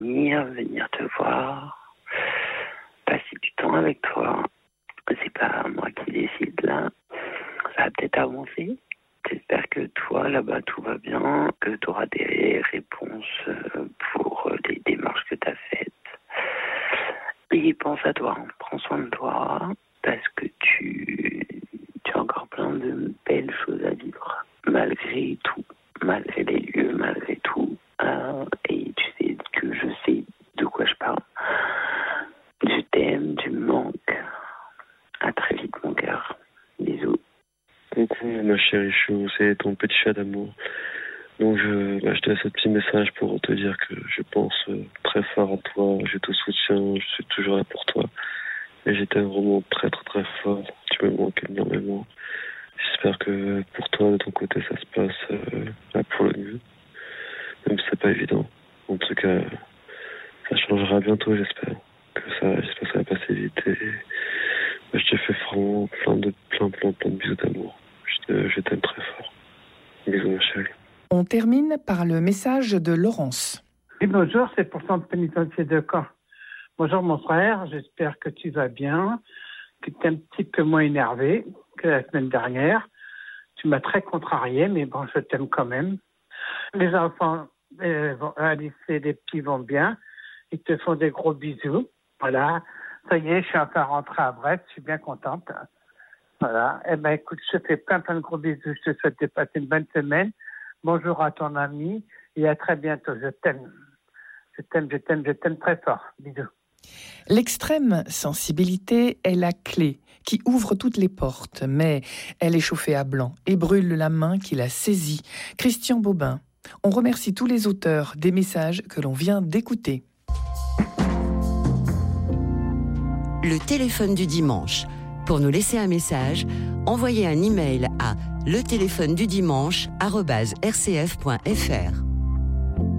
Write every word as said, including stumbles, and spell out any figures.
venir, venir te voir, passer du temps avec toi. C'est pas moi qui décide là. Ça va peut-être avancer. J'espère que toi, là-bas, tout va bien, que tu auras des réponses pour les démarches que tu as faites. Et pense à toi, prends soin de toi, parce que tu, tu as encore plein de belles choses à vivre, malgré tout, malgré les lieux, malgré tout. Euh, et tu sais que je sais de quoi je parle. Je t'aime, tu me manques. À très vite, mon cœur. Bisous. Coucou, ma chérie chou, c'est ton petit chat d'amour. Donc je, bah, je te laisse ce petit message pour te dire que je pense euh, très fort à toi, je te soutiens, je suis toujours là pour toi. Et je t'aime vraiment très très très fort, tu me manques énormément. J'espère que pour toi, de ton côté, ça se passe euh, là pour le mieux. Même si c'est pas évident. En tout cas, ça changera bientôt, j'espère. Que ça, j'espère que ça va passer vite. Et bah, je te fais vraiment plein de, plein, plein, plein de bisous d'amour. Je, te, je t'aime très fort. Bisous, ma chérie. On termine par le message de Laurence. Oui, bonjour, c'est pour centre pénitentiaire de Caen. Bonjour mon frère, j'espère que tu vas bien, que tu es un petit peu moins énervé que la semaine dernière. Tu m'as très contrarié, mais bon, je t'aime quand même. Les enfants euh, vont, à lycée, les petits vont bien. Ils te font des gros bisous. Voilà, ça y est, je suis enfin rentrée à Brest, je suis bien contente. Voilà, eh ben écoute, je te fais plein plein de gros bisous, je te souhaite de passer une bonne semaine. Bonjour à ton ami et à très bientôt. Je t'aime. Je t'aime, je t'aime, je t'aime très fort. Bisous. L'extrême sensibilité est la clé qui ouvre toutes les portes, mais elle est chauffée à blanc et brûle la main qui la saisit. Christian Bobin. On remercie tous les auteurs des messages que l'on vient d'écouter. Le téléphone du dimanche. Pour nous laisser un message, envoyez un email à le téléphone du dimanche arobase r c f point f r.